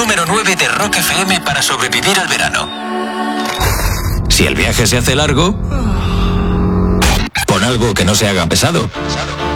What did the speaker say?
número 9 de Rock FM para sobrevivir al verano. Si el viaje se hace largo, pon algo que no se haga pesado.